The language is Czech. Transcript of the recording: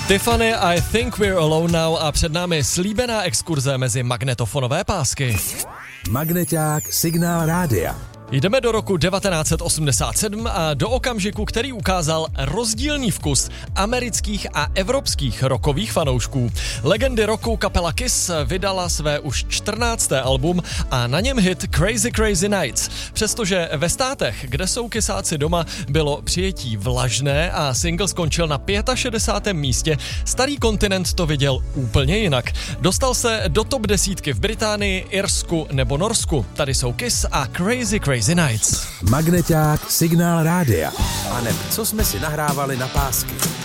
Tiffany, I think we're alone now a před námi slíbená exkurze mezi magnetofonové pásky. Magneťák Signál Rádia. Jdeme do roku 1987 a do okamžiku, který ukázal rozdílný vkus amerických a evropských rockových fanoušků. Legendy rocku kapela Kiss vydala své už 14. album a na něm hit Crazy Crazy Nights. Přestože ve státech, kde jsou Kissáci doma, bylo přijetí vlažné a single skončil na 65. místě, starý kontinent to viděl úplně jinak. Dostal se do top 10 v Británii, Irsku nebo Norsku. Tady jsou Kiss a Crazy Crazy Nights. Magneťák Signál Rádia. A neb co jsme si nahrávali na pásky.